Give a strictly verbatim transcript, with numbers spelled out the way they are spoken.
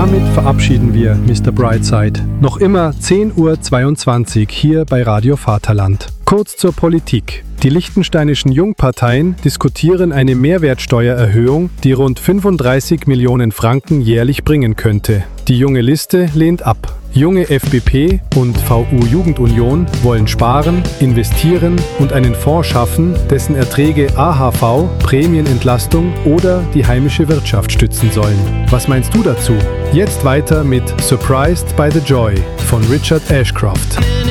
damit verabschieden wir Mister Brightside. Noch immer zehn Uhr zweiundzwanzig hier bei Radio Vaterland. Kurz zur Politik. Die liechtensteinischen Jungparteien diskutieren eine Mehrwertsteuererhöhung, die rund fünfunddreißig Millionen Franken jährlich bringen könnte. Die Junge Liste lehnt ab. Junge F B P und V U-Jugendunion wollen sparen, investieren und einen Fonds schaffen, dessen Erträge A H V, Prämienentlastung oder die heimische Wirtschaft stützen sollen. Was meinst du dazu? Jetzt weiter mit Surprised by the Joy von Richard Ashcroft.